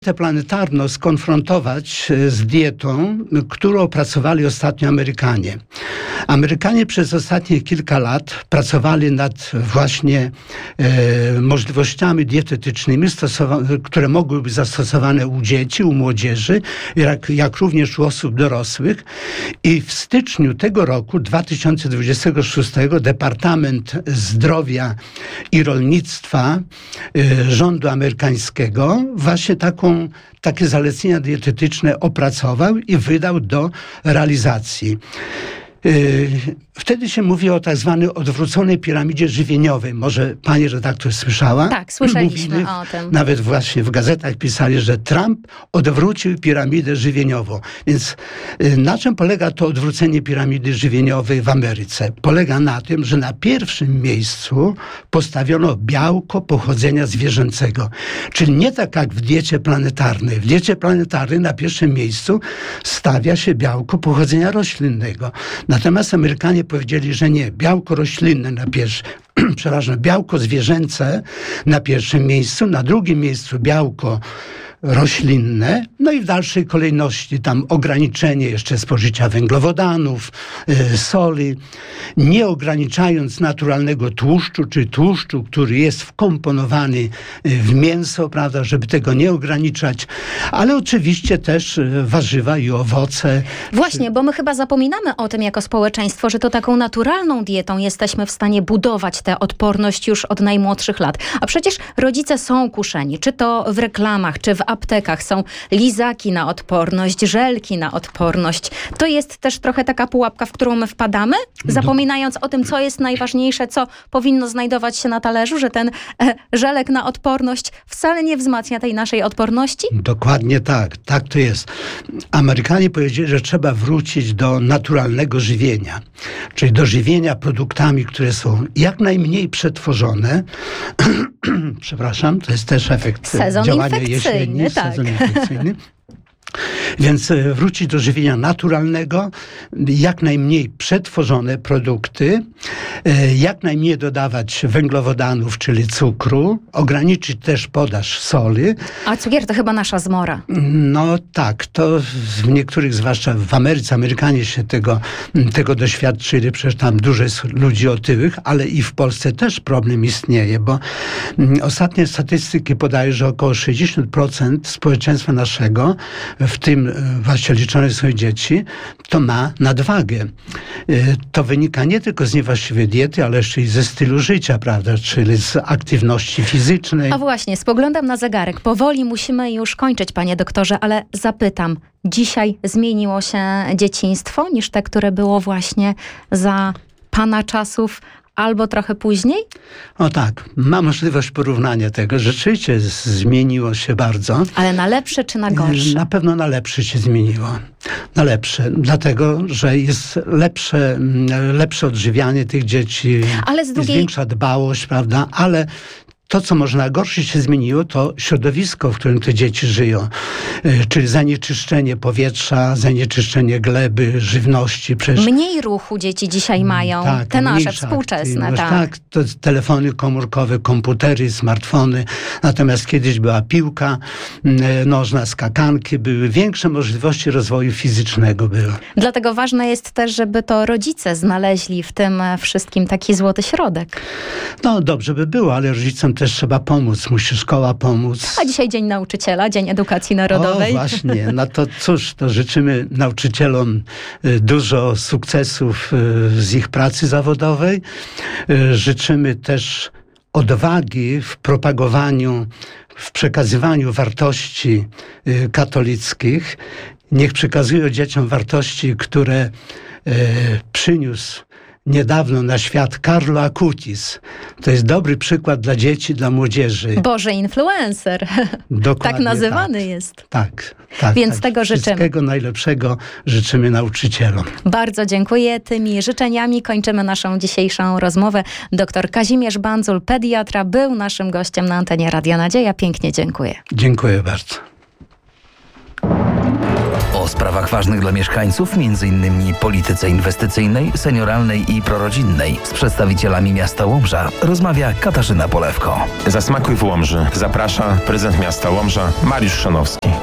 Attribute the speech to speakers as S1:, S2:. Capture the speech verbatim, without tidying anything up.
S1: Dietę planetarną skonfrontować z dietą, którą opracowali ostatnio Amerykanie. Amerykanie przez ostatnie kilka lat pracowali nad właśnie e, możliwościami dietetycznymi, które mogłyby być zastosowane u dzieci, u młodzieży, jak, jak również u osób dorosłych. I w styczniu tego roku, dwa tysiące dwudziestego szóstego, Departament Zdrowia i Rolnictwa e, rządu amerykańskiego właśnie taką takie zalecenia dietetyczne opracował i wydał do realizacji. Wtedy się mówi o tak zwanej odwróconej piramidzie żywieniowej. Może pani redaktor słyszała?
S2: Tak, słyszeliśmy
S1: Mówili,
S2: o tym.
S1: Nawet właśnie w gazetach pisali, że Trump odwrócił piramidę żywieniową. Więc na czym polega to odwrócenie piramidy żywieniowej w Ameryce? Polega na tym, że na pierwszym miejscu postawiono białko pochodzenia zwierzęcego. Czyli nie tak jak w diecie planetarnej. W diecie planetarnej na pierwszym miejscu stawia się białko pochodzenia roślinnego. Natomiast Amerykanie powiedzieli, że nie, białko roślinne na pierwszym, przepraszam, białko zwierzęce na pierwszym miejscu, na drugim miejscu białko roślinne, no i w dalszej kolejności tam ograniczenie jeszcze spożycia węglowodanów, y, soli, nie ograniczając naturalnego tłuszczu, czy tłuszczu, który jest wkomponowany w mięso, prawda, żeby tego nie ograniczać, ale oczywiście też warzywa i owoce.
S2: Właśnie,
S1: czy...
S2: bo my chyba zapominamy o tym jako społeczeństwo, że to taką naturalną dietą jesteśmy w stanie budować tę odporność już od najmłodszych lat. A przecież rodzice są kuszeni, czy to w reklamach, czy w aptekach są lizaki na odporność, żelki na odporność. To jest też trochę taka pułapka, w którą my wpadamy, zapominając o tym, co jest najważniejsze, co powinno znajdować się na talerzu, że ten e, żelek na odporność wcale nie wzmacnia tej naszej odporności?
S1: Dokładnie tak, tak to jest. Amerykanie powiedzieli, że trzeba wrócić do naturalnego żywienia, czyli do żywienia produktami, które są jak najmniej przetworzone. Przepraszam, to jest też efekt
S2: Sezon
S1: działania
S2: infekcyjny,
S1: jesieni,
S2: tak.
S1: sezon infekcyjny. Więc wrócić do żywienia naturalnego, jak najmniej przetworzone produkty, jak najmniej dodawać węglowodanów, czyli cukru, ograniczyć też podaż soli.
S2: A cukier to chyba nasza zmora.
S1: No tak, to w niektórych, zwłaszcza w Ameryce, Amerykanie się tego, tego doświadczyli, przecież tam dużo jest ludzi otyłych, ale i w Polsce też problem istnieje, bo ostatnie statystyki podają, że około sześćdziesiąt procent społeczeństwa naszego, w tym właśnie liczone są dzieci, to ma nadwagę. To wynika nie tylko z niewłaściwej diety, ale jeszcze i ze stylu życia, prawda, czyli z aktywności fizycznej.
S2: A właśnie, spoglądam na zegarek. Powoli musimy już kończyć, panie doktorze, ale zapytam, dzisiaj zmieniło się dzieciństwo niż te, które było właśnie za pana czasów, albo trochę później?
S1: O tak, mam możliwość porównania tego. Rzeczywiście zmieniło się bardzo.
S2: Ale na lepsze czy na gorsze?
S1: Na pewno na lepsze się zmieniło. Na lepsze, dlatego, że jest lepsze, lepsze odżywianie tych dzieci,
S2: Ale z drugiej...
S1: jest większa dbałość, prawda, ale to, co może na gorsze się zmieniło, to środowisko, w którym te dzieci żyją. Czyli zanieczyszczenie powietrza, zanieczyszczenie gleby, żywności. Przecież...
S2: Mniej ruchu dzieci dzisiaj mają,
S1: tak,
S2: te nasze współczesne. Tak,
S1: tak to telefony komórkowe, komputery, smartfony. Natomiast kiedyś była piłka nożna, skakanki, były większe możliwości rozwoju fizycznego. Było.
S2: Dlatego ważne jest też, żeby to rodzice znaleźli w tym wszystkim taki złoty środek.
S1: No dobrze by było, ale rodzicom też trzeba pomóc, musi szkoła pomóc.
S2: A dzisiaj Dzień Nauczyciela, Dzień Edukacji Narodowej.
S1: O właśnie, no to cóż, to życzymy nauczycielom dużo sukcesów z ich pracy zawodowej. Życzymy też odwagi w propagowaniu, w przekazywaniu wartości katolickich. Niech przekazują dzieciom wartości, które przyniósł niedawno na świat Carlo Acutis. To jest dobry przykład dla dzieci, dla młodzieży.
S2: Boże influencer.
S1: Dokładnie
S2: tak nazywany
S1: tak.
S2: jest.
S1: Tak, tak.
S2: Więc
S1: tak.
S2: tego życzymy.
S1: Wszystkiego najlepszego życzymy nauczycielom.
S2: Bardzo dziękuję. Tymi życzeniami kończymy naszą dzisiejszą rozmowę. Doktor Kazimierz Bandzul, pediatra, był naszym gościem na antenie Radia Nadzieja. Pięknie dziękuję.
S1: Dziękuję bardzo.
S3: O sprawach ważnych dla mieszkańców, między innymi polityce inwestycyjnej, senioralnej i prorodzinnej, z przedstawicielami miasta Łomża rozmawia Katarzyna Polewko.
S4: Zasmakuj w Łomży. Zaprasza prezydent miasta Łomża Mariusz Szanowski.